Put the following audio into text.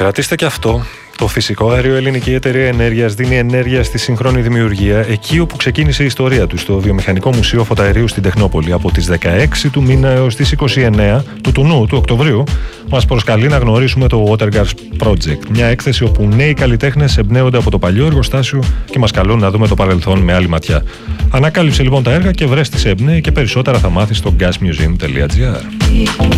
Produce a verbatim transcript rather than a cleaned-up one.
Κρατήστε και αυτό. Το φυσικό αέριο Ελληνική Εταιρεία Ενέργειας δίνει ενέργεια στη σύγχρονη δημιουργία εκεί όπου ξεκίνησε η ιστορία του, στο Βιομηχανικό Μουσείο Φωταερίου στην Τεχνόπολη. Από τις δεκαέξι του μήνα έως τις είκοσι εννέα του τουνού, του Οκτωβρίου, μας προσκαλεί να γνωρίσουμε το Watergas Project. Μια έκθεση όπου νέοι καλλιτέχνες εμπνέονται από το παλιό εργοστάσιο και μας καλούν να δούμε το παρελθόν με άλλη ματιά. Ανακάλυψε λοιπόν τα έργα και βρες τις εμπνέει και περισσότερα θα μάθεις στο gasmuseum τελεία gr.